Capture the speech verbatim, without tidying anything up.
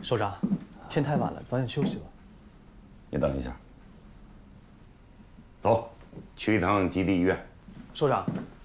首长，天太晚了，早点休息吧。 你等一下，走，去一趟基地医院。 首长，